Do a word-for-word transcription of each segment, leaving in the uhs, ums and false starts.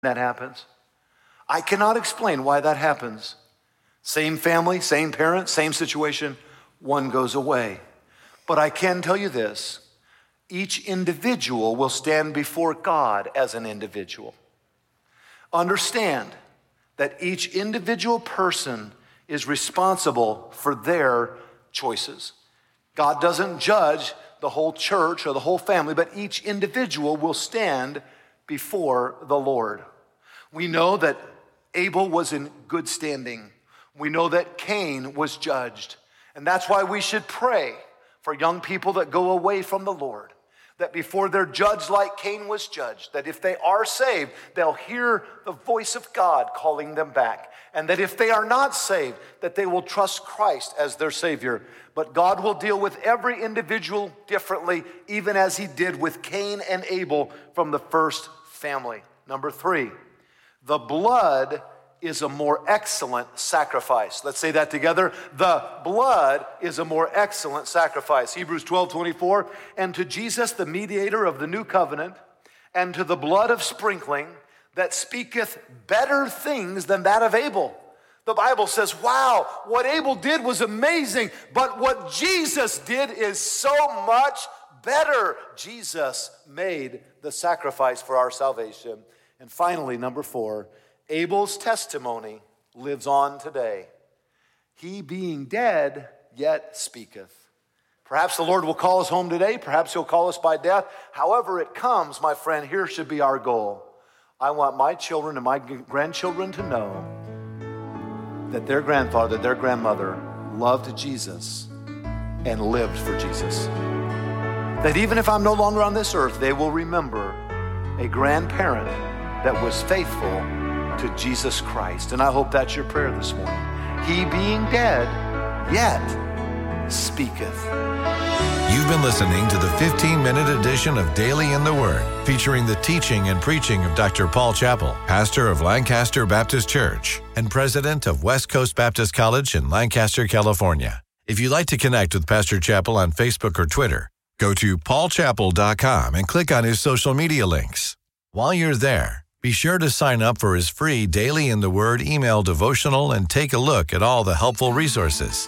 that happens. I cannot explain why that happens. Same family, same parents, same situation, one goes away. But I can tell you this, each individual will stand before God as an individual. Understand that each individual person is responsible for their choices. God doesn't judge the whole church or the whole family, but each individual will stand before the Lord. We know that Abel was in good standing. We know that Cain was judged. And that's why we should pray for young people that go away from the Lord, that before they're judged like Cain was judged, that if they are saved, they'll hear the voice of God calling them back. And that if they are not saved, that they will trust Christ as their Savior. But God will deal with every individual differently, even as he did with Cain and Abel from the first family. Number three, the blood is a more excellent sacrifice. Let's say that together. The blood is a more excellent sacrifice. Hebrews twelve twenty-four, and to Jesus, the mediator of the new covenant, and to the blood of sprinkling that speaketh better things than that of Abel. The Bible says, wow, what Abel did was amazing, but what Jesus did is so much better. Jesus made the sacrifice for our salvation. And finally, number four, Abel's testimony lives on today. He being dead, yet speaketh. Perhaps the Lord will call us home today. Perhaps he'll call us by death. However it comes, my friend, here should be our goal. I want my children and my grandchildren to know that their grandfather, their grandmother loved Jesus and lived for Jesus. That even if I'm no longer on this earth, they will remember a grandparent that was faithful to Jesus Christ. And I hope that's your prayer this morning. He being dead, yet speaketh. You've been listening to the fifteen-minute edition of Daily in the Word, featuring the teaching and preaching of Doctor Paul Chappell, pastor of Lancaster Baptist Church and president of West Coast Baptist College in Lancaster, California. If you'd like to connect with Pastor Chappell on Facebook or Twitter, go to paul chappell dot com and click on his social media links. While you're there, be sure to sign up for his free Daily in the Word email devotional and take a look at all the helpful resources.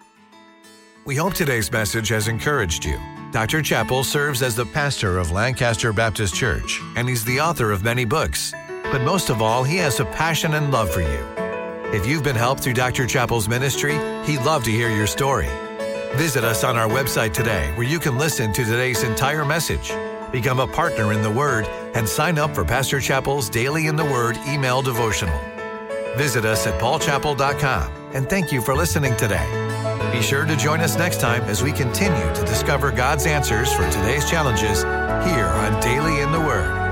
We hope today's message has encouraged you. Doctor Chappell serves as the pastor of Lancaster Baptist Church, and he's the author of many books. But most of all, he has a passion and love for you. If you've been helped through Doctor Chappell's ministry, he'd love to hear your story. Visit us on our website today, where you can listen to today's entire message, become a partner in the Word, and sign up for Pastor Chappell's Daily in the Word email devotional. Visit us at paul chappell dot com, and thank you for listening today. Be sure to join us next time as we continue to discover God's answers for today's challenges here on Daily in the Word.